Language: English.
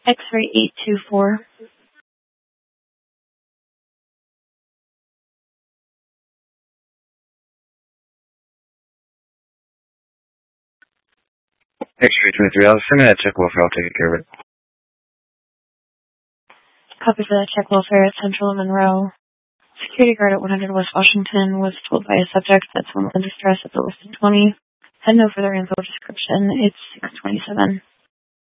X-ray 824. X-ray 23. Send me that check welfare. I'll take care of it. Copy for that check welfare at Central Monroe. Security guard at 100 West Washington was told by a subject that someone in distress at the listed 20 had no further info description. It's 6:27.